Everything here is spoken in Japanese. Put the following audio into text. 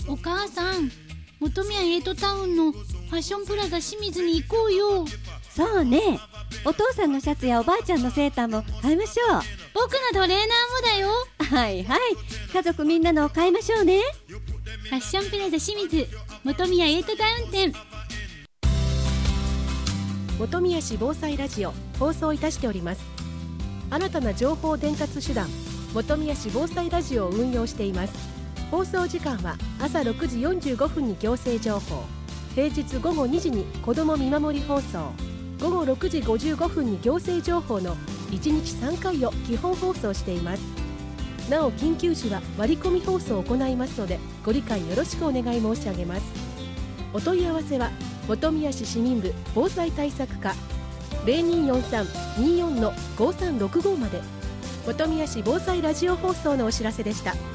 お母さん、本宮エイトタウンのファッションプラザ清水に行こうよ。 そうね、お父さんのシャツやおばあちゃんのセーターも買いましょう。 僕のトレーナーもだよ。 はいはい、家族みんなのを買いましょうね。 ファッションプラザ清水本宮エイトタウン店。 本宮市防災ラジオ放送いたしております。新たな情報伝達手段、本宮市防災ラジオを運用しています。放送時間は朝6時45分に行政情報、平日午後2時に子ども見守り放送、午後6時55分に行政情報の1日3回を基本放送しています。なお緊急時は割り込み放送を行いますので、ご理解よろしくお願い申し上げます。お問い合わせは本宮市市民部防災対策課 0243-24-5365 まで。本宮市防災ラジオ放送のお知らせでした。